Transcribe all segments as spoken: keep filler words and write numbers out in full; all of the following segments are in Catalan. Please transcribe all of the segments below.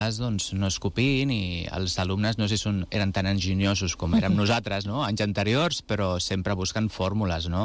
doncs, no escopint, i els alumnes no sé si són, eren tan enginyosos com érem nosaltres, no?, anys anteriors, però sempre busquen fórmules, no?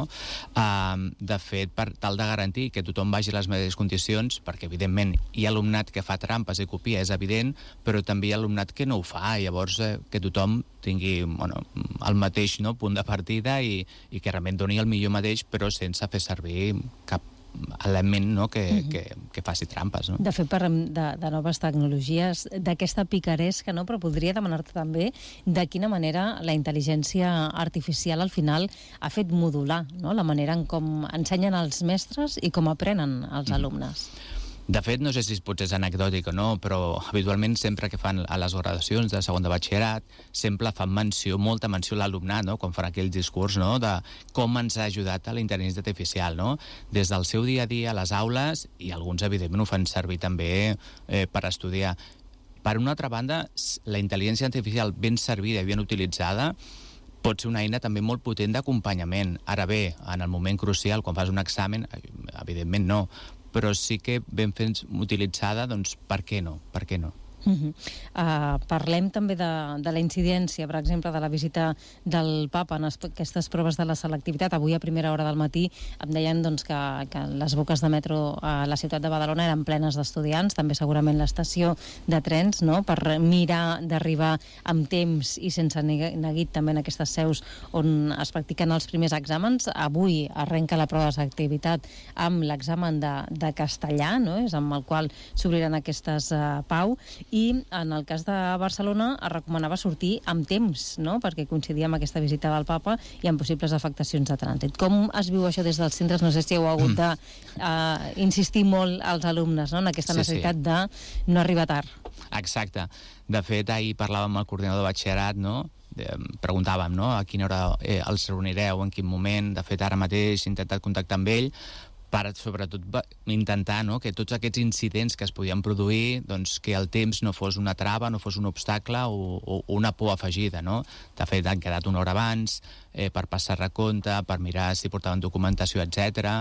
Uh, de fet, per tal de garantir que tothom vagi a les mateixes condicions, perquè evidentment hi ha alumnat que fa trampes i copia, és evident, però també hi ha alumnat que no ho fa, llavors eh, que tothom tingui, bueno, el mateix, no?, punt de partida i, i que realment doni el millor mateix, però sense fer servir cap element, no?, que, uh-huh. que, que faci trampes, no? De fet, parlem de, de noves tecnologies, d'aquesta picaresca, no?, però podria demanar-te també de quina manera la intel·ligència artificial al final ha fet modular, no?, la manera en com ensenyen els mestres i com aprenen els uh-huh. alumnes. De fet, no sé si potser és anecdòtic o no, però habitualment sempre que fan a les gradacions de segon de batxillerat, sempre fan menció, molta menció a l'alumnat, no?, quan fan aquell discurs, no?, de com ens ha ajudat a la intel·ligència artificial, no?, des del seu dia a dia a les aules, i alguns evidentment ho fan servir també eh, per estudiar. Per una altra banda, la intel·ligència artificial ben servida i ben utilitzada pot ser una eina també molt potent d'acompanyament. Ara bé, en el moment crucial, quan fas un examen, evidentment no, però sí que ben fent utilitzada, doncs per què no? Per què no? Uh-huh. Uh, parlem també de, de la incidència, per exemple, de la visita del Papa en aquestes proves de la selectivitat. Avui a primera hora del matí em deien doncs, que, que les boques de metro a la ciutat de Badalona eren plenes d'estudiants, també segurament l'estació de trens, no?, per mirar d'arribar amb temps i sense neguit també en aquestes seus on es practiquen els primers exàmens. Avui arrenca la prova de selectivitat amb l'examen de, de castellà, no?, és amb el qual s'obriran aquestes uh, Pau, i en el cas de Barcelona es recomanava sortir amb temps, no?, perquè coincidia amb aquesta visita del Papa i amb possibles afectacions de trànsit. Com es viu això des dels centres? No sé si heu hagut de uh, insistir molt als alumnes, no?, en aquesta necessitat sí, sí. de no arribar tard. Exacte. De fet, ahir parlàvem amb el coordinador de batxillerat, no?, preguntàvem, no?, a quina hora eh, els reunireu, en quin moment. De fet, ara mateix he intentat contactar amb ell per, sobretot, intentar, no?, que tots aquests incidents que es podien produir, doncs, que el temps no fos una trava, no fos un obstacle o, o una por afegida, no? De fet, han quedat una hora abans eh, per passar recompte, per mirar si portaven documentació, etcètera.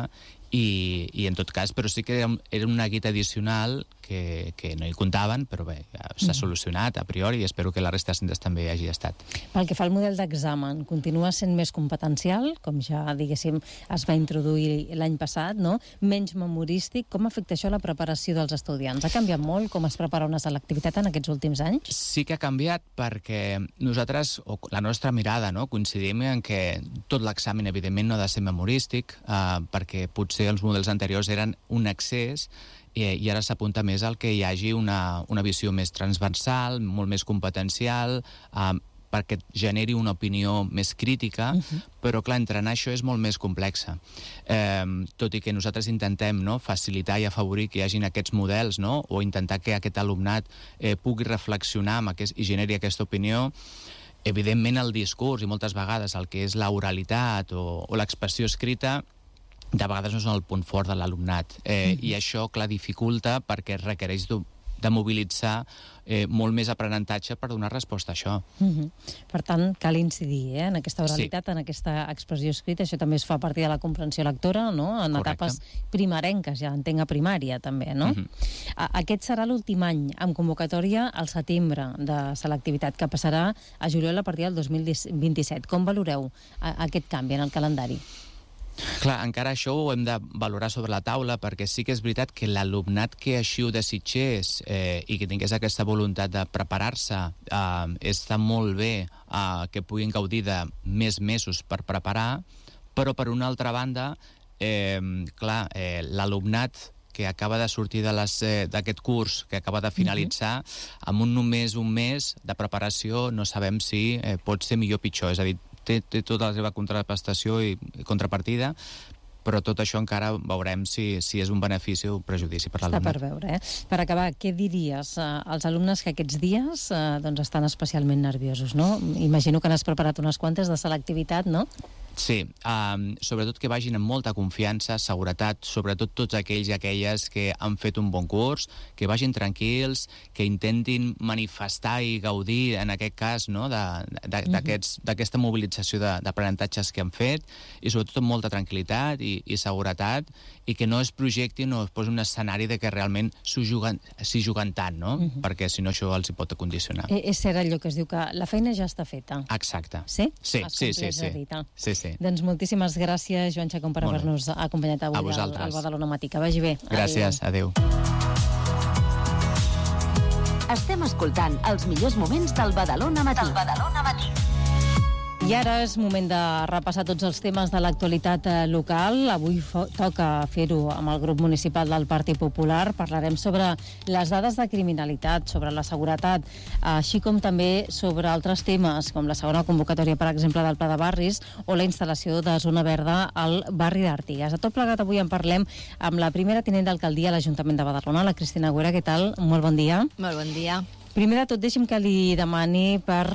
I, i en tot cas, però sí que era una guita addicional que, que no hi comptaven, però bé, ja s'ha mm. solucionat a priori i espero que la resta de centres també hagi estat. Pel que fa al model d'examen, continua sent més competencial, com ja, diguéssim, es va introduir l'any passat, no? Menys memorístic. Com afecta això la preparació dels estudiants? Ha canviat molt com es prepara una selectivitat en aquests últims anys? Sí que ha canviat perquè nosaltres, o la nostra mirada, no?, coincidim en que tot l'examen, evidentment, no ha de ser memorístic, eh, perquè potser els models anteriors eren un excés i, i ara s'apunta més al que hi hagi una, una visió més transversal, molt més competencial, eh, perquè generi una opinió més crítica, uh-huh. però clar, entrenar això és molt més complexa. Eh, tot i que nosaltres intentem, no?, facilitar i afavorir que hi hagin aquests models, no?, o intentar que aquest alumnat eh, pugui reflexionar amb aquest, i generi aquesta opinió, evidentment el discurs i moltes vegades el que és la oralitat o, o l'expressió escrita de vegades no són el punt fort de l'alumnat. Eh, mm-hmm. I això, clar, dificulta perquè requereix de, de mobilitzar eh, molt més aprenentatge per donar resposta a això. Mm-hmm. Per tant, cal incidir eh, en aquesta oralitat, sí. en aquesta expressió escrita. Això també es fa a partir de la comprensió lectora, no?, en Correcte. Etapes primerenques, ja entenc a primària també, no? Mm-hmm. Aquest serà l'últim any amb convocatòria al setembre de selectivitat, que passarà a juliol a partir del dos mil vint-i-set. Com valoreu aquest canvi en el calendari? Clar, encara això ho hem de valorar sobre la taula, perquè sí que és veritat que l'alumnat que així ho desitgés eh, i que tingués aquesta voluntat de preparar-se, eh, està molt bé eh, que puguin gaudir de més mesos per preparar, però per una altra banda, eh, clar, eh, l'alumnat que acaba de sortir de les, eh, d'aquest curs, que acaba de finalitzar, mm-hmm. amb un només un mes de preparació no sabem si eh, pot ser millor o pitjor, és a dir, té, té tota la seva contraprestació i, i contrapartida, però tot això encara veurem si, si és un benefici o un prejudici per l'alumnat. Està per veure, eh? Per acabar, què diries eh, als alumnes que aquests dies eh, doncs estan especialment nerviosos, no? Imagino que n'has preparat unes quantes de selectivitat, no? Sí, um, sobretot que vagin amb molta confiança, seguretat, sobretot tots aquells i aquelles que han fet un bon curs, que vagin tranquils, que intentin manifestar i gaudir, en aquest cas, no, d'aquesta mobilització d'aprenentatges que han fet, i sobretot amb molta tranquil·litat i, i seguretat, i que no es projectin o es posi un escenari de que realment s'hi juguen, juguen tant, no? Uh -huh. Perquè si no això els hi pot condicionar. Eh, és cert allò que es diu que la feina ja està feta. Exacte. Sí? Sí, sí, sí. Sí. sí, sí. Doncs moltíssimes gràcies, Joan Chacón, per haver-nos acompanyat avui al, al Badalona Matí. Que vagi bé. Gràcies, adéu. Estem escoltant els millors moments del Badalona Matí. Del Badalona Matí. I ara és moment de repassar tots els temes de l'actualitat local. Avui toca fer-ho amb el grup municipal del Partit Popular. Parlarem sobre les dades de criminalitat, sobre la seguretat, així com també sobre altres temes, com la segona convocatòria, per exemple, del Pla de Barris o la instal·lació de zona verda al barri d'Artigas. A tot plegat, avui en parlem amb la primera tinent d'alcaldia a l'Ajuntament de Badalona, la Cristina Güera. Què tal? Molt bon dia. Molt bon dia. Primer de tot, deixi'm que li demani per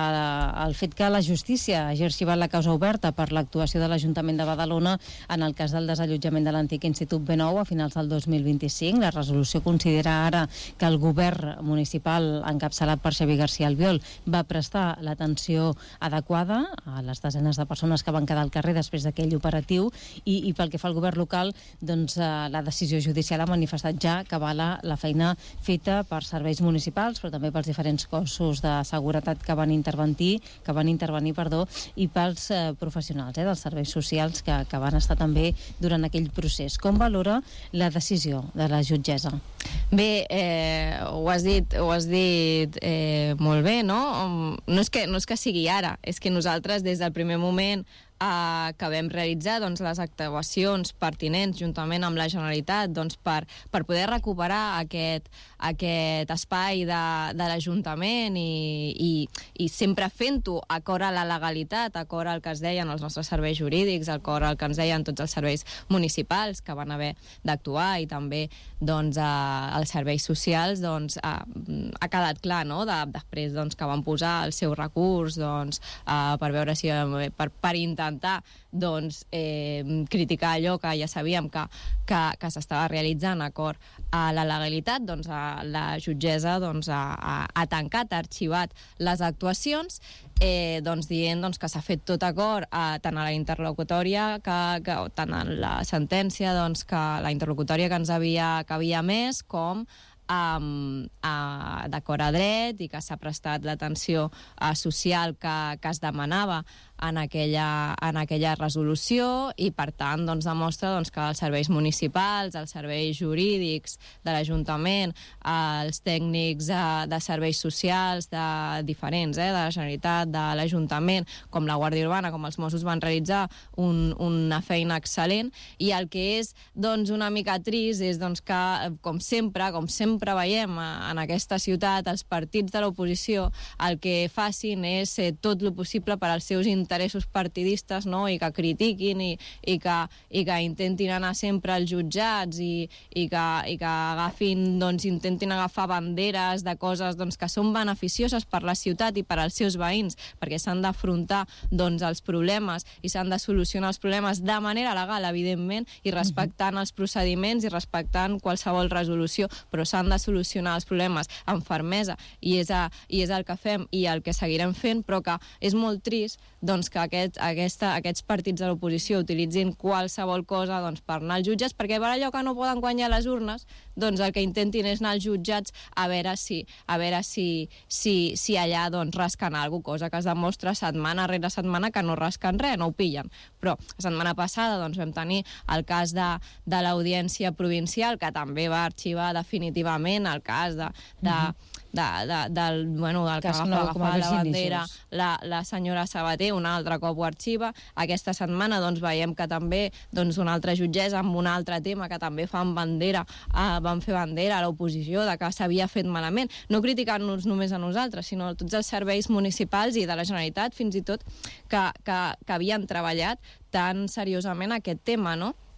uh, el fet que la justícia hagi arxivat la causa oberta per l'actuació de l'Ajuntament de Badalona en el cas del desallotjament de l'antic Institut B nou a finals del dos mil vint-i-cinc. La resolució considera ara que el govern municipal, encapçalat per Xavier García Albiol, va prestar l'atenció adequada a les desenes de persones que van quedar al carrer després d'aquell operatiu i, i pel que fa al govern local, doncs uh, la decisió judicial ha manifestat ja que avala la feina feta per serveis municipals, però també pels diferents cossos de seguretat que van intervenir, que van intervenir perdó, i pels eh, professionals eh, dels serveis socials que, que van estar també durant aquell procés. Com valora la decisió de la jutgessa? Bé, eh, ho has dit, ho has dit eh, molt bé, no? No és que, no és que sigui ara, és que nosaltres des del primer moment Uh, que vam realitzar doncs, les actuacions pertinents juntament amb la Generalitat doncs, per, per poder recuperar aquest, aquest espai de, de l'Ajuntament i, i, i sempre fent-ho acord a la legalitat, acord al que es deien els nostres serveis jurídics, acord al que ens deien tots els serveis municipals que van haver d'actuar i també doncs, uh, els serveis socials, doncs, uh, ha quedat clar, no? de, després doncs, que van posar el seu recurs doncs, uh, per veure si per, per intentar doncs, eh, criticar allò que ja sabíem que, que, que s'estava realitzant acord a la legalitat, doncs a la jutgessa doncs, ha, ha, ha tancat, ha arxivat les actuacions, eh, doncs, dient doncs, que s'ha fet tot acord a, tant a la interlocutòria que, que tant a la sentència doncs, que la interlocutòria que ens havia, que havia més com Um, uh, d'acord a dret i que s'ha prestat l'atenció uh, social que, que es demanava en aquella, en aquella resolució i per tant doncs, demostra doncs, que els serveis municipals, els serveis jurídics de l'Ajuntament, uh, els tècnics uh, de serveis socials de diferents, eh, de la Generalitat, de l'Ajuntament, com la Guàrdia Urbana, com els Mossos van realitzar un, una feina excel·lent i el que és doncs, una mica trist és doncs, que com sempre, com sempre sempre veiem en aquesta ciutat els partits de l'oposició el que facin és eh, tot el possible per als seus interessos partidistes, no? I que critiquin i, i, que, i que intentin anar sempre als jutjats i, i, que, i que agafin, doncs, intentin agafar banderes de coses doncs, que són beneficioses per la ciutat i per als seus veïns, perquè s'han d'afrontar doncs, els problemes i s'han de solucionar els problemes de manera legal, evidentment, i respectant els procediments i respectant qualsevol resolució, però s'han de solucionar els problemes amb fermesa i és, a, i és el que fem i el que seguirem fent, però que és molt trist doncs, que aquest, aquesta, aquests partits de l'oposició utilitzin qualsevol cosa doncs, per anar als jutjats, perquè per allò que no poden guanyar les urnes, doncs el que intentin és anar als jutjats a veure si, a veure si, si, si allà doncs, rasquen alguna cosa, que es demostra setmana rere setmana que no rasquen res, no ho pillen. Però la setmana passada doncs, vam tenir el cas de, de l'Audiència Provincial, que també va arxivar definitivament el cas de, de, de, de, del, bueno, del que agafa, agafa la bandera la, la senyora Sabater, un altre cop ho arxiva. Aquesta setmana doncs, veiem que també doncs, una altra jutgessa amb un altre tema que també fan bandera, eh, van fer bandera a l'oposició de que s'havia fet malament, no criticant-nos només a nosaltres, sinó a tots els serveis municipals i de la Generalitat fins i tot que, que, que havien treballat tan seriosament aquest tema, no?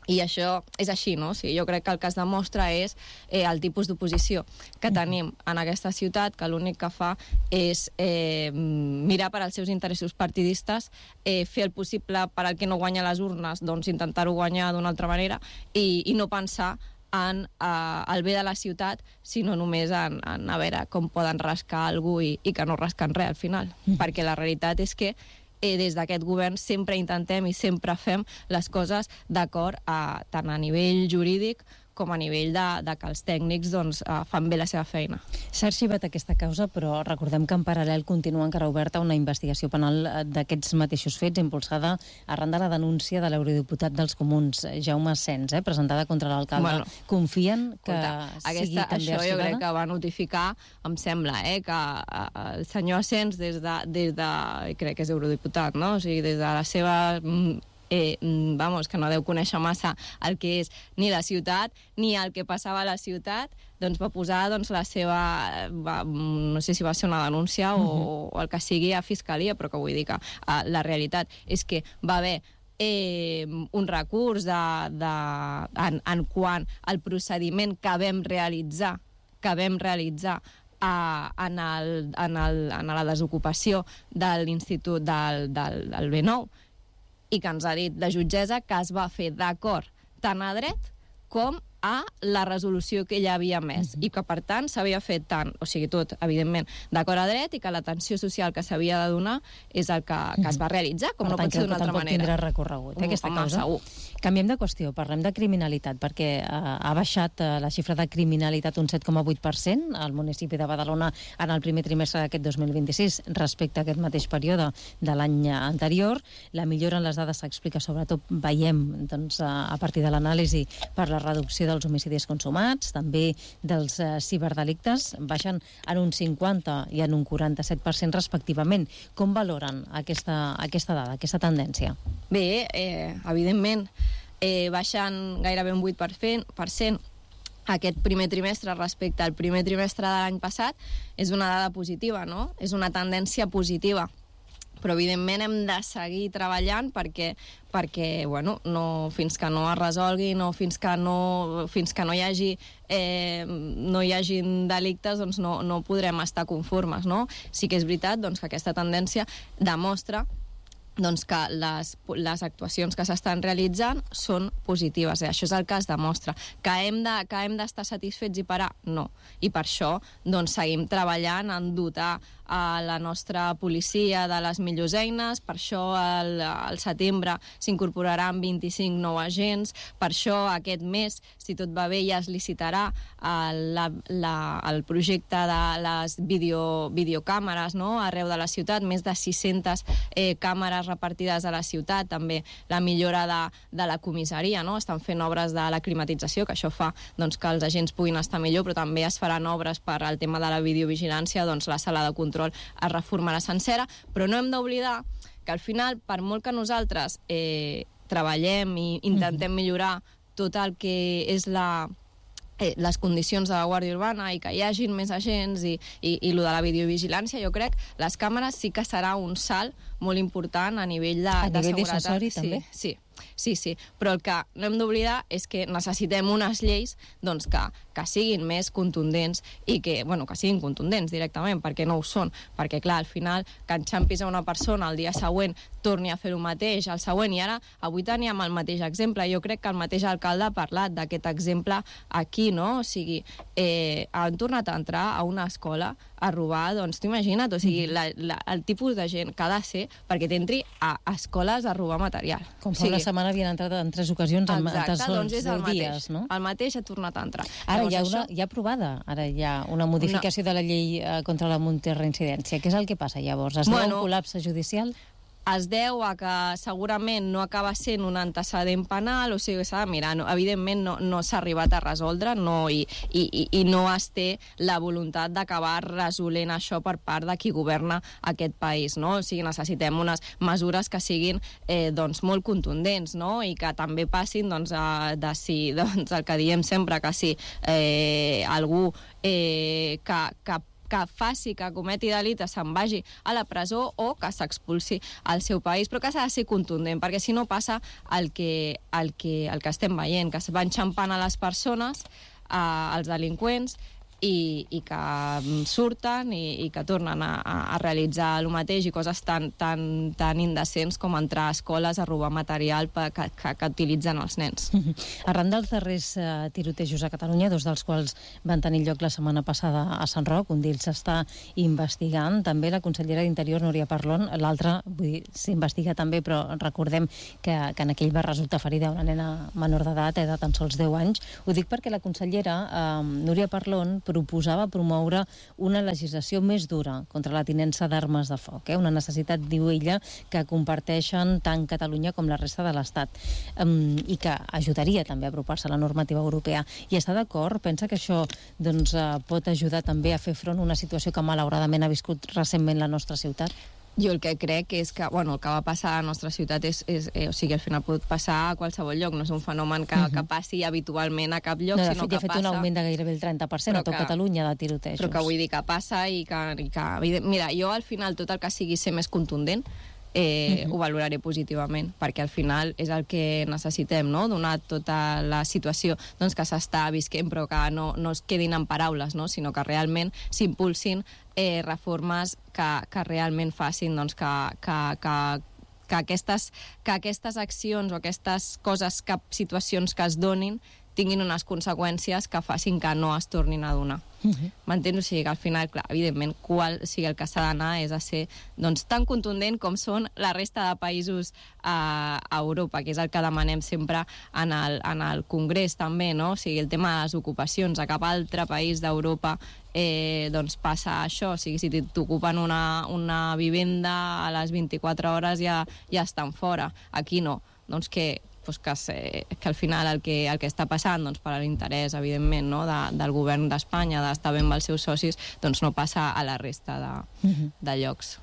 I això és així, no? O sigui, jo crec que el que es demostra és eh, el tipus d'oposició que tenim en aquesta ciutat, que l'únic que fa és eh, mirar per als seus interessos partidistes, eh, fer el possible per al que no guanya les urnes, doncs intentar-ho guanyar d'una altra manera, i, i no pensar en eh, el bé de la ciutat, sinó només en, en a veure com poden rascar algú i, i que no rasquen res al final. Mm. Perquè la realitat és que Eh, des d'aquest govern sempre intentem i sempre fem les coses d'acord a, tant a nivell jurídic com a nivell de, de que els tècnics doncs, uh, fan bé la seva feina. S'ha arxivat aquesta causa, però recordem que en paral·lel continua encara oberta una investigació penal d'aquests mateixos fets, impulsada arran de la denúncia de l'eurodiputat dels Comuns, Jaume Sens, eh, presentada contra l'alcalde. Bueno, confien que escolta, sigui aquesta, també això arxivada? jo crec que va notificar, em sembla, eh, que uh, el senyor Sens, des de, des de, crec que és eurodiputat, no? O sigui, des de la seva... Eh, vamos, que no deu conèixer massa el que és ni la ciutat ni el que passava a la ciutat, doncs va posar doncs, la seva, va, no sé si va ser una denúncia o, uh-huh. o el que sigui a Fiscalia, però que vull dir que uh, la realitat és que va haver eh, un recurs de, de, en, en quant al procediment que vam realitzar, que vam realitzar Uh, en, el, en, el, en la desocupació de l'Institut del, del, del B nou, i que ens ha dit la jutgessa que es va fer d'acord tant a dret com a la resolució que ella havia emès, uh-huh. i que, per tant, s'havia fet tant, o sigui, tot, evidentment, d'acord a dret, i que l'atenció social que s'havia de donar és el que, que es va realitzar, com per no tant, pot ser d'una altra manera. Tampoc tindrà recorregut, eh, aquesta Home, causa. Segur. Canviem de qüestió, parlem de criminalitat, perquè eh, ha baixat eh, la xifra de criminalitat un set coma vuit per cent al municipi de Badalona en el primer trimestre d'aquest dos mil vint-i-sis respecte a aquest mateix període de l'any anterior. La millora en les dades s'explica, sobretot, veiem doncs, a partir de l'anàlisi per la reducció dels homicidis consumats, també dels eh, ciberdelictes, baixen en un cinquanta i en un quaranta-set per cent respectivament. Com valoren aquesta, aquesta dada, aquesta tendència? Bé, eh, evidentment, eh, baixen gairebé un vuit per cent aquest primer trimestre respecte al primer trimestre de l'any passat, és una dada positiva, no? És una tendència positiva. Però, evidentment, hem de seguir treballant perquè, perquè bueno, no, fins que no es resolgui, no, fins, que no, fins que no hi hagi eh, no hi hagin delictes, doncs no, no podrem estar conformes, no? Sí que és veritat doncs, que aquesta tendència demostra doncs que les, les actuacions que s'estan realitzant són positives. Eh? Això és el que es demostra. Que hem de, que hem d'estar satisfets i parar? No. I per això doncs, seguim treballant en dotar a la nostra policia de les millors eines. Per això al, al setembre s'incorporaran vint-i-cinc nous agents. Per això aquest mes, si tot va bé, ja es licitarà el, la, la, el projecte de les video, videocàmeres, no? Arreu de la ciutat, més de sis-centes eh, càmeres repartides a la ciutat, també la millora de, de la comissaria, no? Estan fent obres de la climatització, que això fa doncs, que els agents puguin estar millor, però també es faran obres per al tema de la videovigilància, doncs la sala de control es reformarà sencera, però no hem d'oblidar que al final, per molt que nosaltres eh, treballem i intentem millorar tot el que és la... Eh, les condicions de la Guàrdia Urbana i que hi hagin més agents i, i, i lo de la videovigilància, jo crec les càmeres sí que serà un salt molt important a nivell de, a de nivell seguretat. dissuasori, sí, també? Sí, sí, sí, però el que no hem d'oblidar és que necessitem unes lleis doncs, que, que siguin més contundents i que, bueno, que siguin contundents directament, perquè no ho són, perquè clar, al final que enxampis a una persona el dia següent torni a fer el mateix, el següent, i ara avui teníem el mateix exemple, jo crec que el mateix alcalde ha parlat d'aquest exemple aquí, no? O sigui, eh, han tornat a entrar a una escola a robar, doncs t'imagina't, o sigui, la, la, el tipus de gent que ha de ser perquè t'entri a escoles a robar material. Com fa o sigui, una setmana havien entrat en tres ocasions en exacte, tan sols doncs és el deu dies, mateix, no? El mateix ha tornat a entrar. Ara Llavors, hi ha, una, això... hi ha aprovada, ara hi ha una modificació no. de la llei eh, contra la multireincidència. Què és el que passa llavors? Es bueno, deu un col·lapse judicial? Es deu a que segurament no acaba sent un antecedent penal, o sigui, s'ha de mirar, no, evidentment no, no s'ha arribat a resoldre no, i, i, i no es té la voluntat d'acabar resolent això per part de qui governa aquest país, no? O sigui, necessitem unes mesures que siguin eh, doncs, molt contundents, no? I que també passin doncs, a, de si, doncs, el que diem sempre, que si eh, algú eh, que, que que faci que cometi delicte se'n vagi a la presó o que s'expulsi al seu país, però que s'ha de ser contundent, perquè si no passa el que, el que, el que estem veient, que es van xampant a les persones, eh, els delinqüents, i, i que surten i, i que tornen a, a realitzar el mateix i coses tan, tan, tan indecents com entrar a escoles a robar material que, que, que utilitzen els nens. Arran dels darrers uh, tirotejos a Catalunya, dos dels quals van tenir lloc la setmana passada a Sant Roc, un d'ells s'està investigant, també la consellera d'Interior, Núria Parlon, l'altre, vull dir, s'investiga també, però recordem que, que en aquell va resultar ferida una nena menor d'edat, eh, de tan sols deu anys. Ho dic perquè la consellera, eh, Núria Parlon, proposava promoure una legislació més dura contra la tinença d'armes de foc, eh? Una necessitat, diu ella, que comparteixen tant Catalunya com la resta de l'Estat, um, i que ajudaria també a apropar-se a la normativa europea. I està d'acord? Pensa que això doncs, uh, pot ajudar també a fer front a una situació que malauradament ha viscut recentment la nostra ciutat? Jo el que crec és que, bueno, el que va passar a la nostra ciutat és, és eh, o sigui, al final pot passar a qualsevol lloc, no és un fenomen que, uh -huh. que passi habitualment a cap lloc, no, sinó fet, que ha fet passa... un augment de gairebé el trenta per cent a tot que, Catalunya de tirotejos. Però que vull dir que passa i que, i que... Mira, jo al final tot el que sigui ser més contundent Eh, uh-huh. ho valoraré positivament, perquè al final és el que necessitem, no? Donar tota la situació doncs, que s'està visquent, però que no, no es quedin en paraules, no? Sinó que realment s'impulsin eh, reformes que, que realment facin doncs, que, que, que, que, aquestes, que aquestes accions o aquestes coses, que, situacions que es donin tinguin unes conseqüències que facin que no es tornin a donar. Uh-huh. M'entens? O sigui que al final, clar, evidentment, qual, o sigui, el que s'ha d'anar és a ser doncs, tan contundent com són la resta de països a, a Europa, que és el que demanem sempre en el, en el Congrés també, no? O sigui, el tema de les ocupacions. A cap altre país d'Europa eh, doncs passa això. O sigui, si t'ocupen una, una vivenda a les vint-i-quatre hores ja, ja estan fora. Aquí no. Doncs que Pues que, se, que al final el que, el que està passant doncs, per l'interès, evidentment, no? de, del govern d'Espanya, d'estar bé amb els seus socis, doncs no passa a la resta de, uh-huh. de llocs.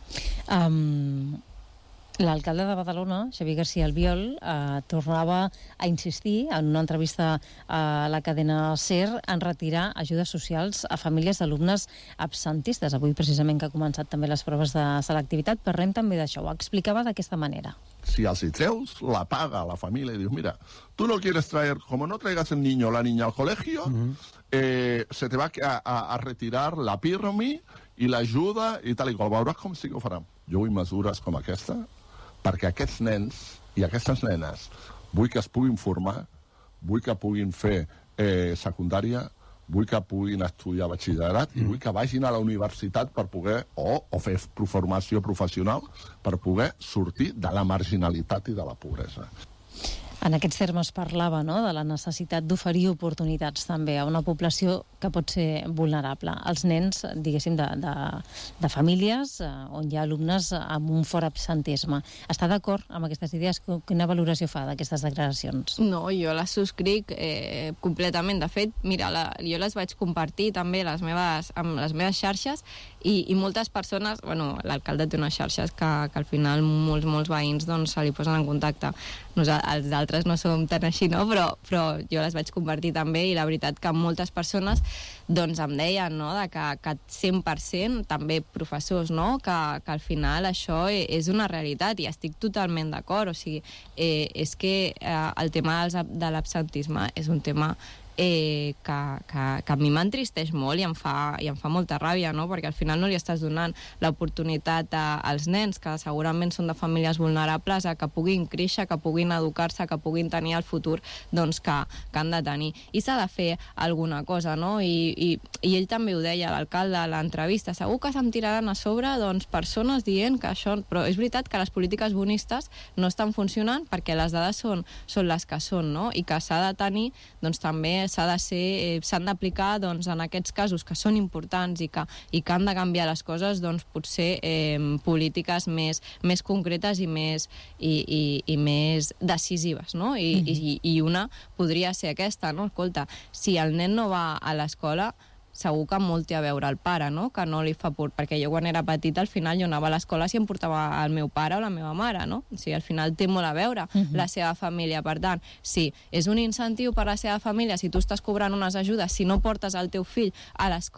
Um, L'alcalde de Badalona, Xavier García Albiol, eh, tornava a insistir en una entrevista a la cadena SER en retirar ajudes socials a famílies d'alumnes absentistes. Avui, precisament, que ha començat també les proves de selectivitat, parlem també d'això. Ho explicava d'aquesta manera. Si els hi treus, la paga la familia y dius, mira, tú no quieres traer, como no traigas el niño o la niña al colegio, uh-huh. eh, se te va a, a, a retirar la pirmi i l'ajuda i tal i qual. Veuràs com sí que ho faran. Jo vull mesures com aquesta, perquè aquests nens i aquestes nenes vull que es puguin formar, vull que puguin fer eh, secundària, vull que puguin estudiar batxillerat mm. i vull que vagin a la universitat per poder, o, o fer formació professional, per poder sortir de la marginalitat i de la pobresa. En aquests termes parlava, no?, de la necessitat d'oferir oportunitats també a una població que pot ser vulnerable. Els nens, diguéssim, de, de, de famílies eh, on hi ha alumnes amb un fort absentisme. Està d'acord amb aquestes idees? Quina valoració fa d'aquestes declaracions? No, jo les subscric eh, completament. De fet, mira, la, jo les vaig compartir també les meves, amb les meves xarxes i, i moltes persones, bueno, l'alcalde té unes xarxes que, que al final molts, molts veïns doncs, se li posen en contacte. Nosaltres, els altres no som tan així, no? Però, però jo les vaig compartir també i la veritat que moltes persones doncs em deien, no?, de que, que cent per cent, també professors, no?, que, que al final això és una realitat i estic totalment d'acord. O sigui, eh, és que eh, el tema de l'absentisme és un tema Eh, que, que, que a mi m'entristeix molt i em, fa, i em fa molta ràbia, no? Perquè al final no li estàs donant l'oportunitat als nens, que segurament són de famílies vulnerables, a que puguin créixer, que puguin educar-se, que puguin tenir el futur doncs, que, que han de tenir. I s'ha de fer alguna cosa, no? I, i, i ell també ho deia, l'alcalde, a l'entrevista. Segur que se'm tiraran a sobre doncs, persones dient que això... Però és veritat que les polítiques bonistes no estan funcionant perquè les dades són, són les que són, no? I que s'ha de tenir doncs, també s'ha de ser, eh, s'han d'aplicar doncs, en aquests casos que són importants i que, i que han de canviar les coses, doncs potser eh, polítiques més, més concretes i més, i, i, i més decisives, no? I, mm-hmm. i, I una podria ser aquesta, no? Escolta, si el nen no va a l'escola, segur que molt té a veure el pare, no? Que no li fa por, perquè jo quan era petita al final jo anava a l'escola si em portava el meu pare o la meva mare, no? O sigui, al final té molt a veure uh-huh. la seva família. Per tant, si és un incentiu per a la seva família, si tu estàs cobrant unes ajudes, si no portes el teu fill a l'escola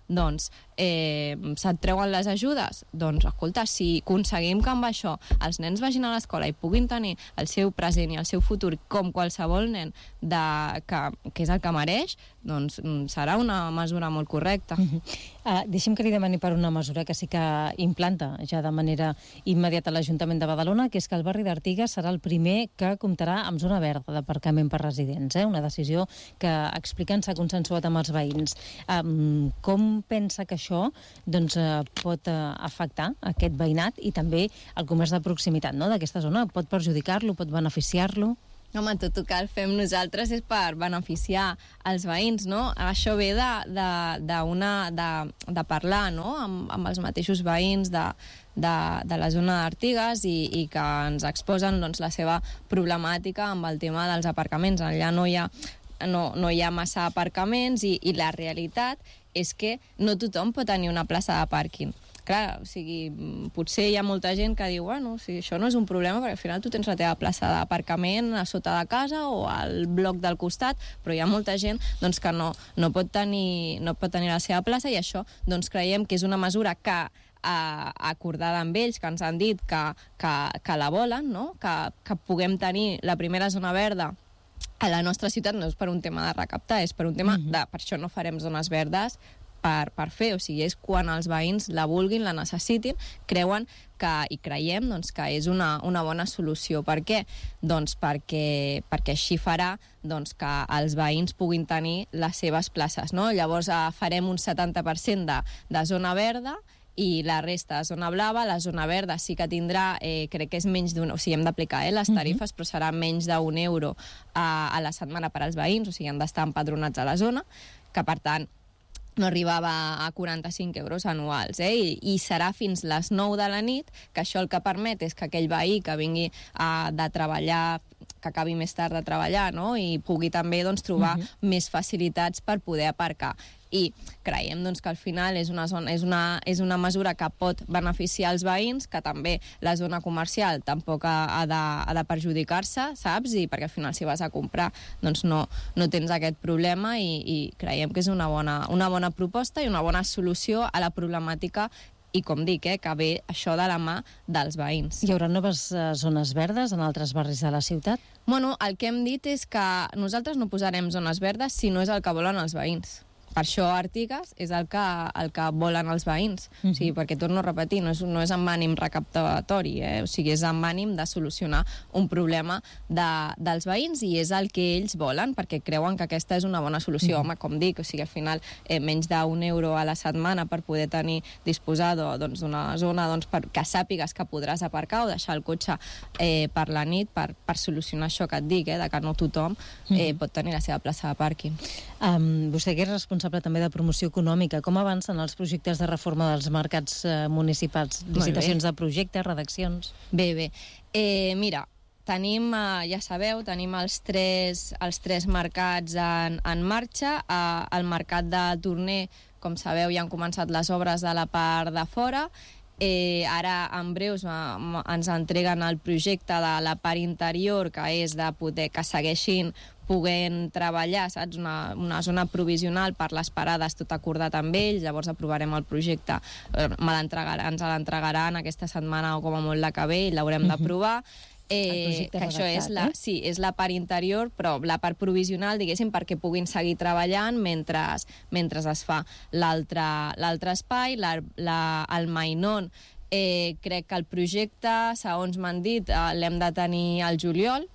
doncs eh, se't treuen les ajudes. Doncs, escolta, si aconseguim que amb això els nens vagin a l'escola i puguin tenir el seu present i el seu futur com qualsevol nen de, que, que és el que mereix, doncs serà una mesura molt correcta. Uh-huh. uh, deixi'm que li demani per una mesura que sí que implanta ja de manera immediata l'Ajuntament de Badalona, que és que el barri d'Artigas serà el primer que comptarà amb zona verda d'aparcament per residents, eh? Una decisió que expliquen s'ha consensuat amb els veïns. Um, com pensa que això doncs, uh, pot uh, afectar aquest veïnat i també el comerç de proximitat, no?, d'aquesta zona? Pot perjudicar-lo, pot beneficiar-lo? Home, tot el que el fem nosaltres és per beneficiar els veïns, no? Això ve de, de, de, una, de, de parlar, no?, amb, amb els mateixos veïns de, de, de la zona d'Artigas i, i que ens exposen doncs, la seva problemàtica amb el tema dels aparcaments. Allà no hi ha, no, no hi ha massa aparcaments i, i la realitat és que no tothom pot tenir una plaça de pàrquing. Clar, o sigui, potser hi ha molta gent que diu, bueno, si això no és un problema, perquè al final tu tens la teva plaça d'aparcament a sota de casa o al bloc del costat, però hi ha molta gent doncs, que no, no, pot tenir, no pot tenir la seva plaça i això doncs, creiem que és una mesura que eh, acordada amb ells, que ens han dit que, que, que la volen, no? que, que puguem tenir la primera zona verda a la nostra ciutat, no és per un tema de recaptar, és per un tema de... Per això no farem zones verdes, Per, per fer, o sigui, és quan els veïns la vulguin, la necessitin, creuen que, i creiem doncs, que és una, una bona solució. Per què? Doncs perquè, perquè així farà doncs, que els veïns puguin tenir les seves places, no? Llavors eh, farem un setanta per cent de, de zona verda i la resta de zona blava. La zona verda sí que tindrà, eh, crec que és menys d'un... O sigui, hem d'aplicar eh, les tarifes, uh-huh. però serà menys d'un euro a, a la setmana per als veïns, o sigui, han d'estar empadronats a la zona, que per tant no arribava a quaranta-cinc euros anuals, eh? I, i serà fins les nou de la nit, que això el que permet és que aquell veí que vingui a, de treballar, que acabi més tard de treballar, no?, i pugui també doncs, trobar uh-huh. més facilitats per poder aparcar. I creiem doncs, que al final és una, zona, és, una, és una mesura que pot beneficiar els veïns, que també la zona comercial tampoc ha, ha de, ha de perjudicar-se, saps? I perquè al final si vas a comprar doncs no, no tens aquest problema i, i creiem que és una bona, una bona proposta i una bona solució a la problemàtica i, com dic, eh, que ve això de la mà dels veïns. Hi haurà noves uh, zones verdes en altres barris de la ciutat? Bueno, el que hem dit és que nosaltres no posarem zones verdes si no és el que volen els veïns. Per això Artigas és el que, el que volen els veïns. Uh-huh. O sigui, perquè, torno a repetir, no és, no és amb ànim recaptatori, eh? O sigui, és amb ànim de solucionar un problema de, dels veïns i és el que ells volen, perquè creuen que aquesta és una bona solució. Uh-huh. Home, com dic, o sigui, al final, eh, menys d'un euro a la setmana per poder tenir, disposar doncs, d'una zona doncs, per, que sàpigues que podràs aparcar o deixar el cotxe eh, per la nit per, per solucionar això que et dic, eh, de que no tothom eh, pot tenir la seva plaça de pàrquing. Um, vostè que és responsable també de promoció econòmica. Com avancen els projectes de reforma dels mercats eh, municipals? Licitacions de projectes, redaccions? Bé, bé. Eh, mira, tenim, eh, ja sabeu, tenim els tres, els tres mercats en, en marxa. Eh, el mercat de Torner, com sabeu, ja han començat les obres de la part de fora. Eh, ara, en breus, eh, ens entreguen el projecte de la part interior, que és de poder que segueixin puguent treballar, saps? Una, una zona provisional per les parades, tot acordat amb ells, llavors aprovarem el projecte, eh, ens l'entregaran aquesta setmana o com a molt la que ve i l'haurem d'aprovar. Eh, que això és la, eh? Sí, és la part interior, però la part provisional, diguéssim, perquè puguin seguir treballant mentre, mentre es fa l'altre espai, la, la, el Mainón. Eh, crec que el projecte, segons m'han dit, eh, l'hem de tenir al juliol,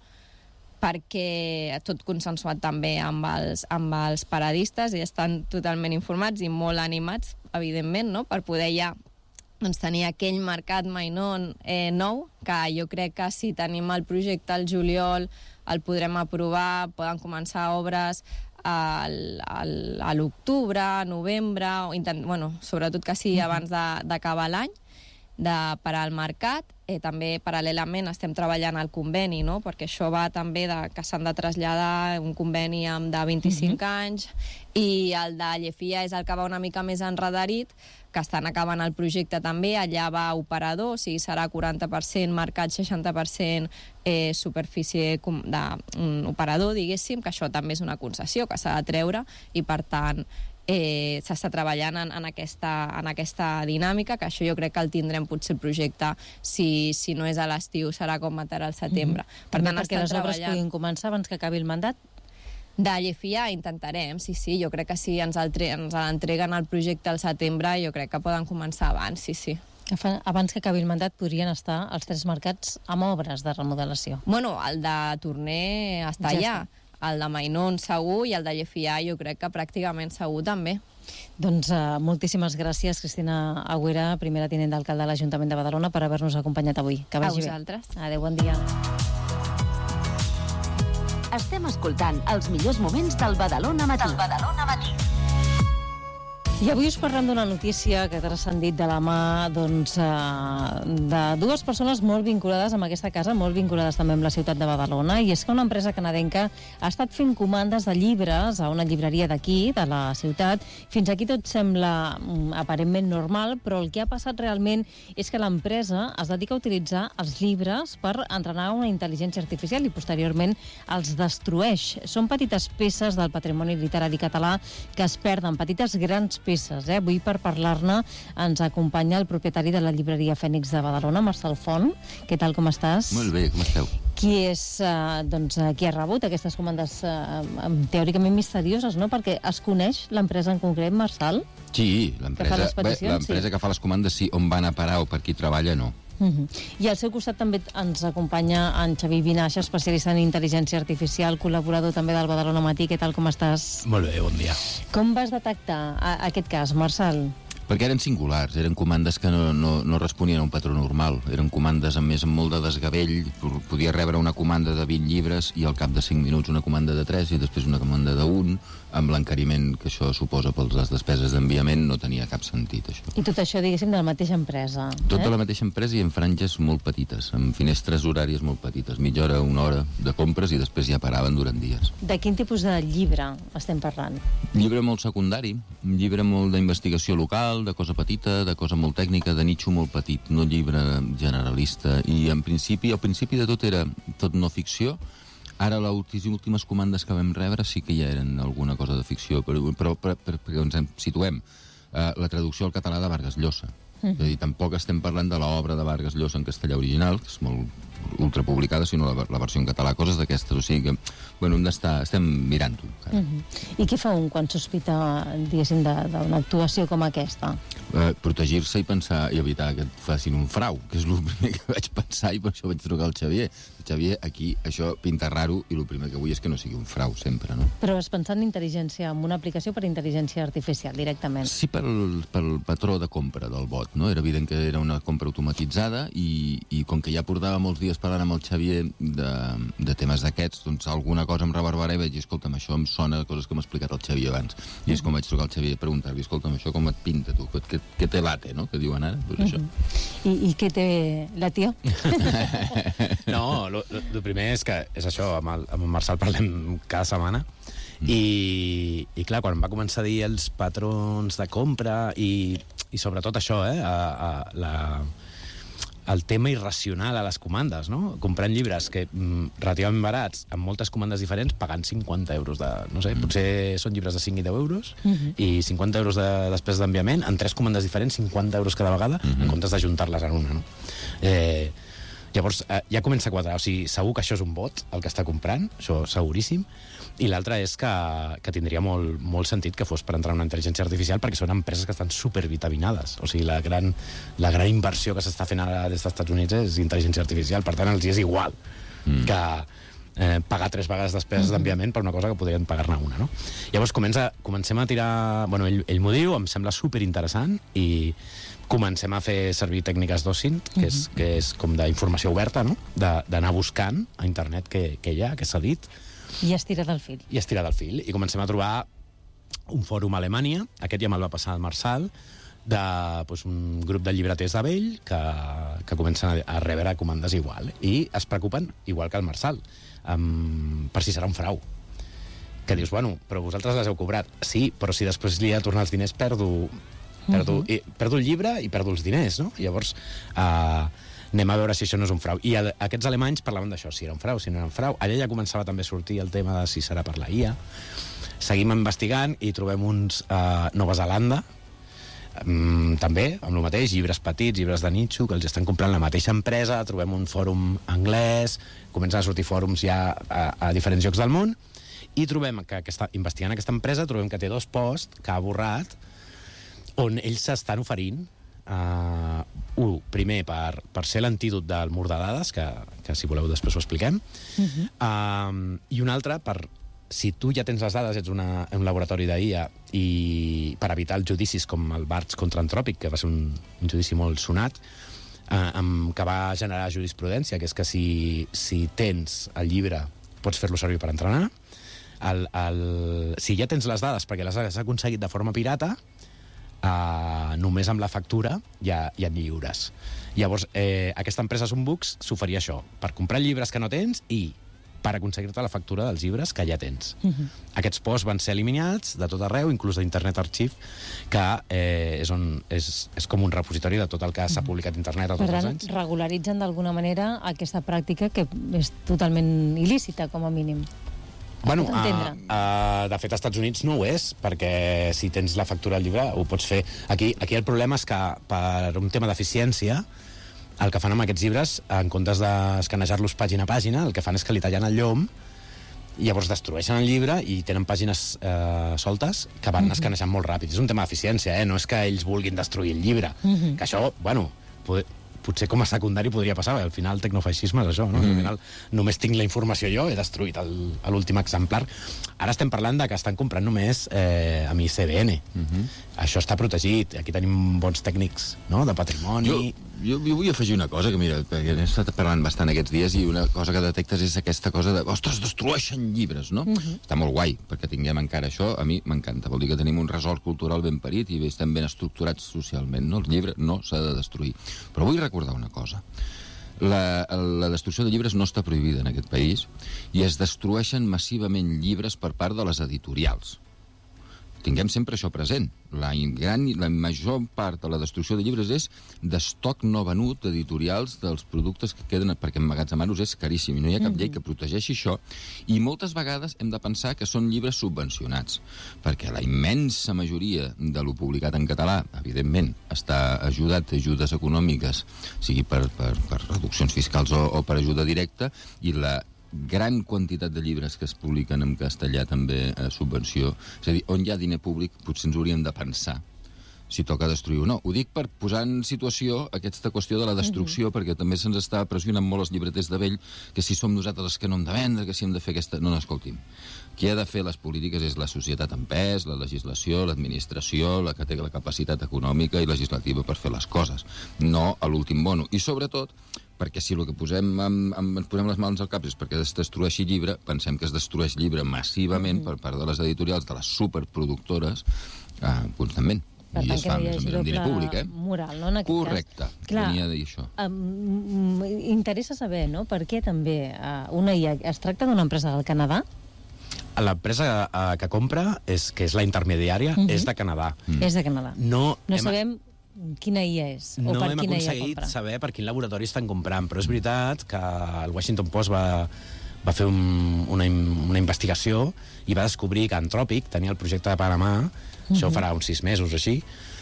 perquè tot consensuat també amb els, amb els paradistes i estan totalment informats i molt animats, evidentment, no?, per poder ja doncs, tenir aquell mercat Mainón eh, nou, que jo crec que si tenim el projecte al juliol el podrem aprovar, poden començar obres al, al, a l'octubre, novembre, o intent, bueno, sobretot que sigui abans d'acabar l'any, de, per al mercat. Eh, també paral·lelament estem treballant al conveni, no?, perquè això va també de, que s'han de traslladar un conveni amb de vint-i-cinc uh-huh. anys, i el de Llefia és el que va una mica més enredarit, que estan acabant el projecte també, allà va operador, o sigui, serà quaranta per cent mercat, seixanta per cent eh, superfície d'un operador, diguéssim, que això també és una concessió que s'ha de treure, i per tant eh, s'està treballant en, en, aquesta, en aquesta dinàmica, que això jo crec que el tindrem potser el projecte, si, si no és a l'estiu, serà com a al setembre. Mm-hmm. Per tant, perquè les obres puguin començar abans que acabi el mandat? De L F I A intentarem, sí, sí, jo crec que si ens l'entreguen el projecte al setembre, jo crec que poden començar abans, sí, sí. Abans que acabi el mandat podrien estar els tres mercats amb obres de remodelació. Bueno, el de Torner està ja, ja. El de Mainón segur i el de L F I A jo crec que pràcticament segur també. Doncs uh, moltíssimes gràcies, Cristina Agüera, primera tinent d'alcalde de l'Ajuntament de Badalona, per haver-nos acompanyat avui. Que vagi bé. A vosaltres. Adéu, bon dia. Estem escoltant els millors moments del Badalona Matí. Del Badalona Matí. I avui us parlem d'una notícia que ha transcendit de la mà doncs, de dues persones molt vinculades amb aquesta casa, molt vinculades també amb la ciutat de Badalona, i és que una empresa canadenca ha estat fent comandes de llibres a una llibreria d'aquí, de la ciutat. Fins aquí tot sembla aparentment normal, però el que ha passat realment és que l'empresa es dedica a utilitzar els llibres per entrenar una intel·ligència artificial i posteriorment els destrueix. Són petites peces del patrimoni literari català que es perden, petites grans peces. Eh? Avui, per parlar-ne, ens acompanya el propietari de la llibreria Fènix de Badalona, Marçal Font. Què tal, com estàs? Molt bé, com esteu? Qui és, eh, doncs, qui ha rebut aquestes comandes eh, teòricament misterioses, no? Perquè es coneix l'empresa en concret, Marçal? Sí, l'empresa que, sí. que fa les comandes, sí. On van a parar o per qui treballa, no. Uh-huh. I al seu costat també ens acompanya en Xavi Vinaixa, especialista en intel·ligència artificial, col·laborador també del Badalona Matí. Què tal, com estàs? Molt bé, bon dia. Com vas detectar a, aquest cas, Marçal? Perquè eren singulars, eren comandes que no, no, no responien a un patró normal. Eren comandes, a més, amb molt de desgavell. Podia rebre una comanda de vint llibres i al cap de cinc minuts una comanda de tres i després una comanda d'un, amb l'encariment que això suposa per les despeses d'enviament, no tenia cap sentit, això. I tot això, diguéssim, de la mateixa empresa. Tot eh? de la mateixa empresa i en franges molt petites, amb finestres horàries molt petites, mitja hora, una hora de compres i després ja paraven durant dies. De quin tipus de llibre estem parlant? Llibre molt secundari, un llibre molt d'investigació local, de cosa petita, de cosa molt tècnica, de nitxo molt petit, no llibre generalista. I en principi, al principi de tot era tot no ficció. Ara, les últimes comandes que vam rebre sí que ja eren alguna cosa de ficció, però, però per, per, perquè ens en situem. Uh, la traducció al català de Vargas Llosa. Mm. És a dir, tampoc estem parlant de l'obra de Vargas Llosa en castellà original, que és molt ultrapublicada, sinó la, la versió en català, coses d'aquestes. O sigui que, bueno, hem d'estar, estem mirant-ho. Mm -hmm. I què fa un quan sospita, diguéssim, d'una actuació com aquesta? Uh, protegir-se i pensar i evitar que et facin un frau, que és el primer que vaig pensar, i per això vaig trucar al Xavier. Xavier, aquí això pinta raro i el primer que vull és que no sigui un frau, sempre, no? Però has pensat en intel·ligència, en una aplicació per intel·ligència artificial, directament? Sí, pel, pel patró de compra del bot, no? Era evident que era una compra automatitzada i, i com que ja portava molts dies parlant amb el Xavier de, de temes d'aquests, doncs alguna cosa em reverberava i vaig dir, escolta'm, això em sona coses que m'ha explicat el Xavier abans. I és com vaig trucar al Xavier a preguntar-li, escolta'm, això com et pinta, tu? Què, què té late, no?, que diuen ara? Pues això. I, I què té la tia? No, el primer és que és això, amb el, amb el Marçal parlem cada setmana, mm. i, i clar, quan va començar a dir els patrons de compra i, i sobretot això, eh, a, a la... el tema irracional a les comandes, no? Comprant llibres que mm, relativament barats, amb moltes comandes diferents, pagant cinquanta euros de... No sé, mm. potser són llibres de cinc i deu euros, mm-hmm. i cinquanta euros de després d'enviament, en tres comandes diferents, cinquanta euros cada vegada, mm-hmm. en comptes d'ajuntar-les en una, no? Eh, llavors, eh, ja comença a quadrar. O sigui, segur que això és un bot, el que està comprant, això seguríssim, i l'altre és que, que tindria molt, molt sentit que fos per entrar en una intel·ligència artificial, perquè són empreses que estan supervitaminades. O sigui, la gran, la gran inversió que s'està fent ara des dels Estats Units és intel·ligència artificial, per tant, els és igual mm. que eh, pagar tres vegades despeses mm. d'enviament per una cosa que podrien pagar-ne una, no? Llavors, comença, comencem a tirar... Bueno, ell, ell m'ho diu, em sembla superinteressant, i comencem a fer servir tècniques d'OSINT, que, és, que és com d'informació oberta, no?, d'anar buscant a internet què, què hi ha, què s'ha dit. I estira del fil. I estira del fil. I comencem a trobar un fòrum a Alemanya, aquest ja me'l va passar el Marçal, de doncs, un grup de llibreters de vell que, que comencen a, a rebre comandes igual. I es preocupen, igual que el Marçal, um, per si serà un frau. Que dius, bueno, però vosaltres les heu cobrat. Sí, però si després li he de tornar els diners, perdo... Perdo, uh-huh. i, perdo el llibre i perdo els diners, no? Llavors, uh, anem a veure si això no és un frau. I el, aquests alemanys parlaven d'això, si era un frau, si no era un frau. Allà ja començava també a sortir el tema de si serà per la I A. Seguim investigant i trobem uns a Nova Zelanda, um, també, amb el mateix, llibres petits, llibres de nicho, que els estan comprant la mateixa empresa, trobem un fòrum anglès, comencen a sortir fòrums ja a, a diferents llocs del món, i trobem que aquesta, investigant aquesta empresa, trobem que té dos posts que ha borrat, on ells s'estan oferint Uh, un, primer, per, per ser l'antídot del mur de dades, que, que si voleu després ho expliquem, uh-huh. uh, i un altre, per, si tu ja tens les dades, ets una, un laboratori d'I A, i per evitar els judicis com el Barts contra Anthropic, que va ser un, un judici molt sonat, uh, amb, que va generar jurisprudència, que és que si, si tens el llibre, pots fer-lo servir per entrenar, el, el, si ja tens les dades perquè les has aconseguit de forma pirata, Uh, només amb la factura ja, ja et lliures. Llavors, eh, aquesta empresa Zoombox s'oferia això, per comprar llibres que no tens i per aconseguir-te la factura dels llibres que ja tens. Uh-huh. Aquests posts van ser eliminats de tot arreu, inclús d'Internet Archive, que eh, és, on, és, és com un repositori de tot el que s'ha publicat a internet a tots els anys. Regularitzen d'alguna manera aquesta pràctica que és totalment il·lícita, com a mínim. Bueno, uh, uh, de fet, als Estats Units no ho és, perquè si tens la factura del llibre ho pots fer. Aquí, aquí el problema és que, per un tema d'eficiència, el que fan amb aquests llibres, en comptes d'escanejar-los pàgina a pàgina, el que fan és que li tallen el llom, i llavors destrueixen el llibre i tenen pàgines eh, soltes que van uh-huh. escanejant molt ràpid. És un tema d'eficiència, eh? No és que ells vulguin destruir el llibre. Uh-huh. Que això, bueno, pot, potser com a secundari podria passar, al final el tecnofeixisme és això, no? Mm. Al final només tinc la informació jo, he destruït l'últim exemplar. Ara estem parlant de que estan comprant només eh, amb I C B N. Mm-hmm. Això està protegit, aquí tenim bons tècnics, no?, de patrimoni. Jo, jo, jo vull afegir una cosa, que mira, perquè he estat parlant bastant aquests dies, i una cosa que detectes és aquesta cosa de, ostres, destrueixen llibres, no? Mm-hmm. Està molt guai, perquè tinguem encara això, a mi m'encanta, vol dir que tenim un resort cultural ben parit i estem ben estructurats socialment, no? El llibre no s'ha de destruir. Però vull recordar una cosa. La, la destrucció de llibres no està prohibida en aquest país i es destrueixen massivament llibres per part de les editorials. Tinguem sempre això present. La, gran, la major part de la destrucció de llibres és d'estoc no venut d'editorials dels productes que queden, perquè emmagatzemar-los és caríssim i no hi ha cap llei que protegeixi això, i moltes vegades hem de pensar que són llibres subvencionats, perquè la immensa majoria de lo publicat en català, evidentment, està ajudat d'ajudes econòmiques, sigui per, per, per reduccions fiscals o, o per ajuda directa, i la gran quantitat de llibres que es publiquen en castellà també a subvenció. És a dir, on hi ha diner públic potser ens hauríem de pensar si toca destruir o no. Ho dic per posar en situació aquesta qüestió de la destrucció, mm-hmm. perquè també se'ns està pressionant molt els llibreters de vell, que si som nosaltres els que no hem de vendre, que si hem de fer aquesta... No, no, escolti'm. Qui ha de fer les polítiques és la societat en pes, la legislació, l'administració, la que té la capacitat econòmica i legislativa per fer les coses, no a l'últim mono. I sobretot, perquè si el que posem amb, amb, ens posem les mans al cap és perquè es destrueixi llibre, pensem que es destrueix llibre massivament mm-hmm. per part de les editorials, de les superproductores, eh, constantment. Per I tant, es fa, que més o menys, amb diner públic, eh? Moral, no, en aquest correcte, cas. Clar, venia a dir això. Um, interessa saber, no?, per què també uh, una I A... Es tracta d'una empresa del Canadà? L'empresa uh, que compra, és, que és la intermediària, uh-huh. és de Canadà. Mm. És de Canadà. No, no hem... sabem quina I A és, o no per hem quina I A aconseguit compra. saber per quin laboratori estan comprant, però és veritat que el Washington Post va, va fer un, una, una investigació i va descobrir que Anthropic tenia el projecte de Panamà, uh-huh. això farà uns sis mesos així,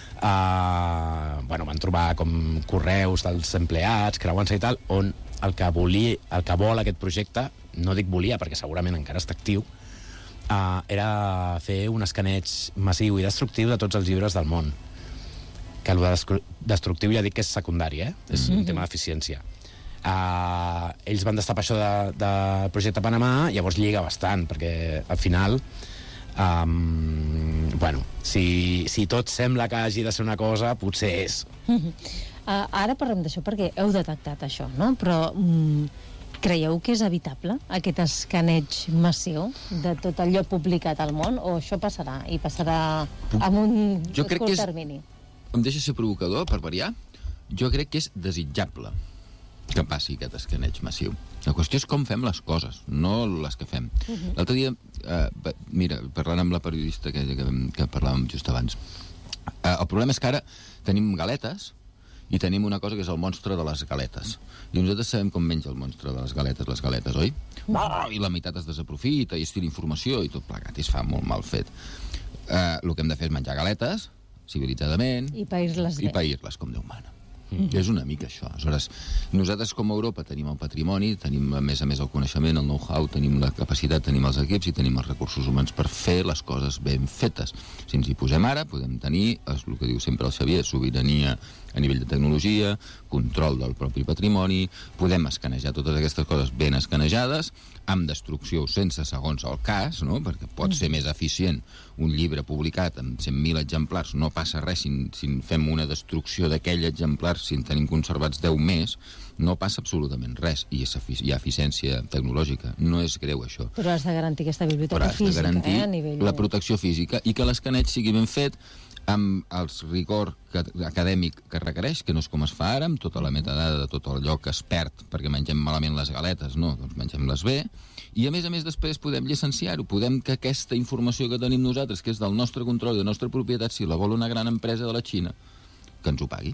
uh, bueno, van trobar com correus dels empleats, creuant-se i tal, on el que, volia, el que vol aquest projecte, no dic volia perquè segurament encara està actiu, uh, era fer un escaneig massiu i destructiu de tots els llibres del món. Que el destructiu ja dic que és secundari, eh? És mm-hmm. un tema d'eficiència. Uh, ells van destapar això del de, de projecte Panamà, llavors lliga bastant, perquè al final, um, bueno, si, si tot sembla que hagi de ser una cosa, potser és. Mm-hmm. Uh, ara parlem d'això perquè heu detectat això, no? Però mm, creieu que és evitable, aquest escaneig massiu de tot allò publicat al món, o això passarà, i passarà amb un jo crec curt que és... termini? Em deixa ser provocador, per variar? Jo crec que és desitjable que passi aquest escaneig massiu. La qüestió és com fem les coses, no les que fem. Uh-huh. L'altre dia, eh, mira, parlant amb la periodista que, que, que parlàvem just abans, eh, el problema és que ara tenim galetes i tenim una cosa que és el monstre de les galetes. I nosaltres sabem com menja el monstre de les galetes, les galetes, oi? Oh, i la meitat es desaprofita, i es tira informació, i tot plegat, i es fa molt mal fet. Uh, el que hem de fer és menjar galetes, civilitzadament, i pair-les i pair-les com Déu mana. Mm. És una mica això. Aleshores, nosaltres com a Europa tenim el patrimoni, tenim a més a més el coneixement, el know-how, tenim la capacitat, tenim els equips i tenim els recursos humans per fer les coses ben fetes. Si ens hi posem ara, podem tenir, és el que diu sempre el Xavier, sobirania a nivell de tecnologia, control del propi patrimoni, podem escanejar totes aquestes coses ben escanejades, amb destrucció sense segons el cas, no? Perquè pot ser més eficient un llibre publicat amb cent mil exemplars, no passa res si, si fem una destrucció d'aquell exemplar, si en tenim conservats deu més, no passa absolutament res, i hi ha eficiència tecnològica, no és greu això. Però has de garantir aquesta biblioteca física, eh, a nivell... la protecció física, i que l'escaneig sigui ben fet, amb el rigor acadèmic que requereix, que no és com es fa ara, amb tota la metadada de tot allò que es perd perquè mengem malament les galetes, no, doncs mengem-les bé, i a més a més després podem llicenciar-ho, podem que aquesta informació que tenim nosaltres, que és del nostre control i de la nostra propietat, si la vol una gran empresa de la Xina, que ens ho pagui.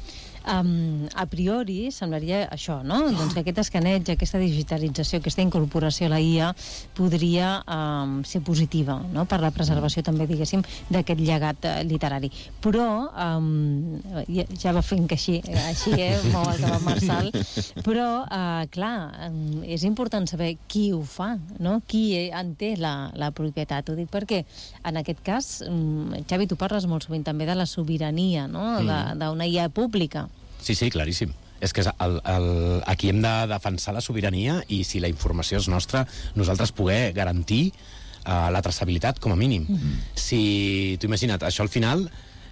Um, a priori semblaria això, no? Doncs que aquest escaneig, aquesta digitalització, aquesta incorporació a la I A podria um, ser positiva, no? Per la preservació també, diguéssim, d'aquest llegat uh, literari. Però um, ja, ja va fent que així, així eh, mou el cap Marçal, però uh, clar, um, és important saber qui ho fa, no? Qui en té la, la propietat. Ho dic perquè en aquest cas, um, Xavi, tu parles molt sovint també de la sobirania, no? D'una I A pública. Sí, sí, claríssim. És que és el, el, aquí hem de defensar la sobirania i si la informació és nostra, nosaltres poder garantir uh, la traçabilitat com a mínim. Mm-hmm. Si t'ho imagina't, això al final,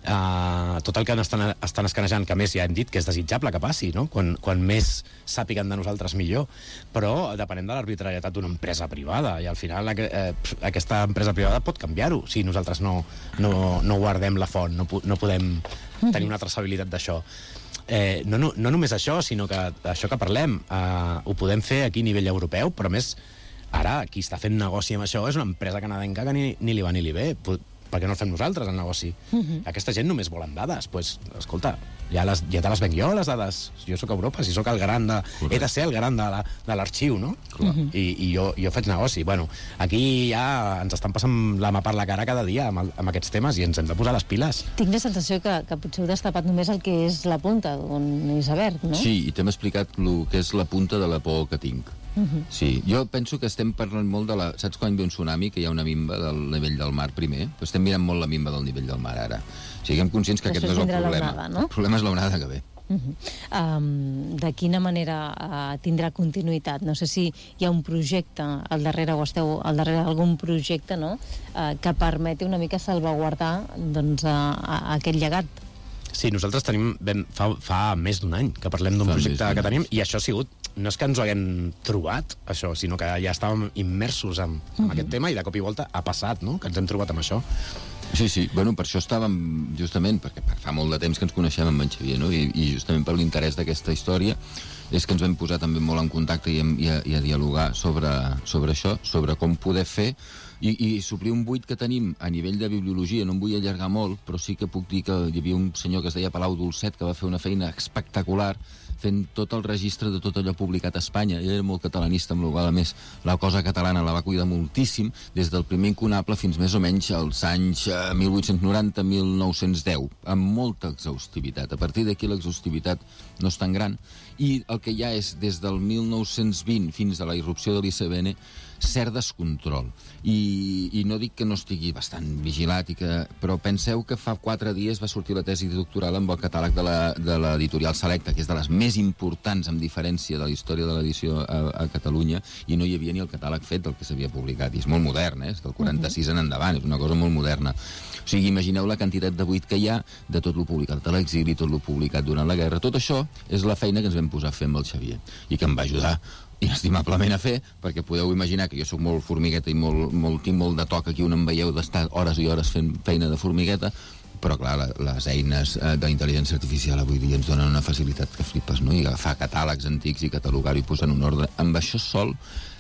uh, tot el que estan, estan escanejant, que més ja hem dit que és desitjable que passi, no? Quan, quan més sàpiguen de nosaltres millor, però depenent de l'arbitrarietat d'una empresa privada, i al final eh, aquesta empresa privada pot canviar-ho si nosaltres no, no, no guardem la font, no, no podem tenir una traçabilitat d'això. Eh, no, no, no només això, sinó que això que parlem eh, ho podem fer aquí a nivell europeu, però més ara qui està fent negoci amb això és una empresa canadenca que ni, ni li va ni li ve. Per què no el fem nosaltres, el negoci? Uh-huh. Aquesta gent només volen dades. Doncs, pues, escolta, ja, les, ja te les venc jo, les dades. Jo sóc a Europa, si sóc el gran de... Correcte. He de ser el gran de, la, de l'arxiu, no? Uh-huh. I, i jo, jo faig negoci. Bueno, aquí ja ens estan passant la mà per la cara cada dia amb, el, amb aquests temes i ens hem de posar les piles. Tinc la sensació que, que potser heu destapat només el que és la punta d'un iceberg, no? Sí, i t'hem explicat el que és la punta de la por que tinc. Uh-huh. Sí, jo penso que estem parlant molt de la... Saps quan hi ha un tsunami, que hi ha una minva del nivell del mar primer? Pues estem mirant molt la minva del nivell del mar ara. Siguem conscients que Després aquest no és el problema. Onada, no? El problema és l'onada que ve. Uh-huh. Um, de quina manera uh, tindrà continuïtat? No sé si hi ha un projecte al darrere, o esteu al darrere d'algun projecte, no? Uh, que permeti una mica salvaguardar doncs, uh, uh, aquest llegat. Sí, nosaltres tenim ben, fa, fa més d'un any que parlem d'un projecte que tenim, i això ha sigut, no és que ens ho haguem trobat, això, sinó que ja estàvem immersos en, en uh-huh. aquest tema, i de cop i volta ha passat, no?, que ens hem trobat amb això. Sí, sí, bueno, per això estàvem, justament, perquè fa molt de temps que ens coneixem amb en Xavier, no?, i, i justament per l'interès d'aquesta història és que ens vam posar també molt en contacte i, i, a, i a dialogar sobre, sobre això, sobre com poder fer i, i suplir un buit que tenim a nivell de bibliologia. No em vull allargar molt, però sí que puc dir que hi havia un senyor que es deia Palau Dolcet que va fer una feina espectacular fent tot el registre de tot allò publicat a Espanya. Ell era molt catalanista, amb la qual, a més, la cosa catalana la va cuidar moltíssim, des del primer incunable fins més o menys als anys mil vuit-cents noranta a mil nou-cents deu, amb molta exhaustivitat. A partir d'aquí l'exhaustivitat no és tan gran, i el que hi ha és, des del mil nou-cents vint fins a la irrupció de l'I C B N, cert descontrol. I, i no dic que no estigui bastant vigilat, i que, però penseu que fa quatre dies va sortir la tesi doctoral amb el catàleg de l'editorial Selecta, que és de les més importants, amb diferència, de la història de l'edició a, a Catalunya, i no hi havia ni el catàleg fet del que s'havia publicat. I és molt modern, eh? És del quaranta-sis en endavant, és una cosa molt moderna. O sigui, imagineu la quantitat de buit que hi ha de tot lo publicat a l'exili, tot lo publicat durant la guerra. Tot això és la feina que ens vam posar a fer amb el Xavier, i que em va ajudar inestimablement a fer, perquè podeu imaginar que jo sóc molt formigueta i molt, molt, tinc molt de toc aquí on em veieu d'estar hores i hores fent feina de formigueta, però clar, les eines d'intel·ligència artificial avui dia ens donen una facilitat que flipes, no? I agafar catàlegs antics i catalogar-ho i posar en un ordre. Amb això sol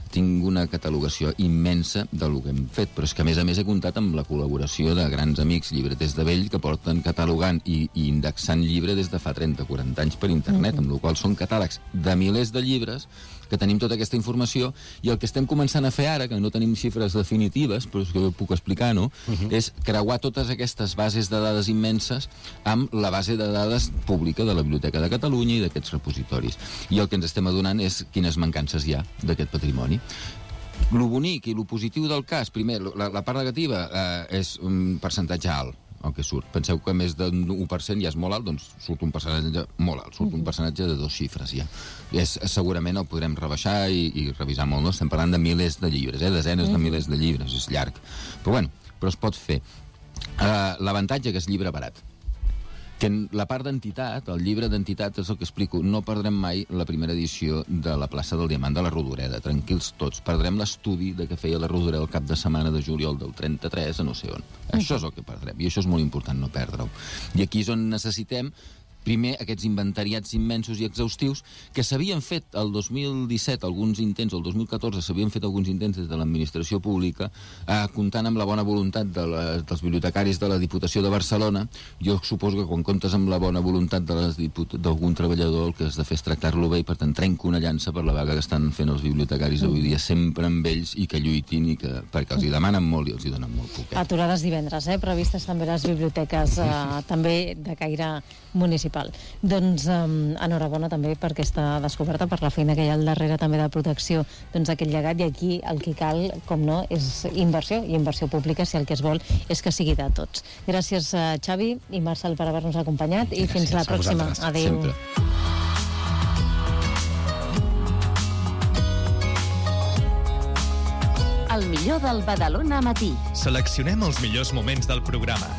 tinc una catalogació immensa del que hem fet, però és que a més a més he comptat amb la col·laboració de grans amics llibreters de vell que porten catalogant i, i indexant llibre des de fa trenta o quaranta anys per internet, mm-hmm. amb la qual són catàlegs de milers de llibres que tenim tota aquesta informació, i el que estem començant a fer ara, que no tenim xifres definitives, però és que ho puc explicar, no? Uh-huh. És creuar totes aquestes bases de dades immenses amb la base de dades pública de la Biblioteca de Catalunya i d'aquests repositoris. I el que ens estem adonant és quines mancances hi ha d'aquest patrimoni. Lo bonic i lo positiu del cas, primer, la, la part negativa eh, és un percentatge alt, el que surt. Penseu que més d'un u per cent ja és molt alt, doncs surt un percentatge molt alt, surt un percentatge de dos xifres ja. I és, segurament el podrem rebaixar i, i revisar molt, no? Estem parlant de milers de llibres, eh? Desenes de milers de llibres, és llarg. Però bueno, però es pot fer. Uh, L'avantatge que és llibre barat. Que en la part d'entitat, el llibre d'entitat és el que explico, no perdrem mai la primera edició de la plaça del Diamant de la Rodoreda, tranquils tots. Perdrem l'estudi de que feia la Rodoreda el cap de setmana de juliol del trenta-tres a no sé on. Això és el que perdrem, i això és molt important no perdre-ho. I aquí és on necessitem primer, aquests inventariats immensos i exhaustius que s'havien fet el dos mil disset alguns intents, el dos mil catorze s'havien fet alguns intents des de l'administració pública, eh, comptant amb la bona voluntat de la, dels bibliotecaris de la Diputació de Barcelona. Jo suposo que quan comptes amb la bona voluntat d'algun treballador, el que has de fer és tractar-lo bé, i per tant trenco una llança per la vaga que estan fent els bibliotecaris avui dia, sempre amb ells, i que lluitin, i que, perquè els hi demanen molt i els hi donen molt poquet. Aturades divendres, eh? Previstes també les biblioteques, eh, també de caire municipal. Doncs um, enhorabona també per aquesta descoberta, per la feina que hi ha al darrere també de protecció d'aquest llegat, i aquí el que cal, com no, és inversió, i inversió pública si el que es vol és que sigui de tots. Gràcies a Xavi i Marçal per haver-nos acompanyat, i fins la pròxima. Adéu. Sempre. El millor del Badalona Matí. Seleccionem els millors moments del programa.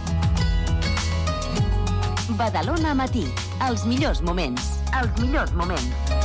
Badalona Matí, els millors moments. Els millors moments.